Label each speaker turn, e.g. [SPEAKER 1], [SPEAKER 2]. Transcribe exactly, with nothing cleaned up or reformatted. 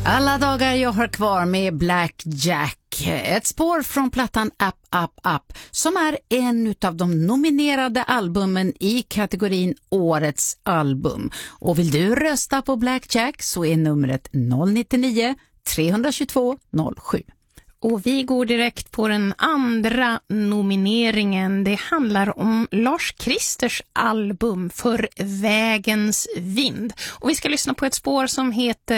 [SPEAKER 1] Alla dagar jag har kvar med Black Jack. Ett spår från plattan Up, Up, Up som är en av de nominerade albumen i kategorin Årets album. Och vill du rösta på Black Jack så är numret noll nio nio tre två två noll sju.
[SPEAKER 2] Och vi går direkt på den andra nomineringen. Det handlar om Lars Kristers album För vägens vind. Och vi ska lyssna på ett spår som heter